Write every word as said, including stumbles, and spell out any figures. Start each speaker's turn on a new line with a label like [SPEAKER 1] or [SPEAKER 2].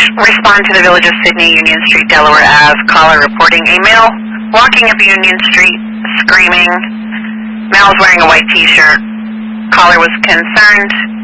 [SPEAKER 1] Respond to the Village of Sydney, Union Street, Delaware Avenue. Caller reporting a male walking up Union Street, screaming. Male is wearing a white t-shirt. Caller was concerned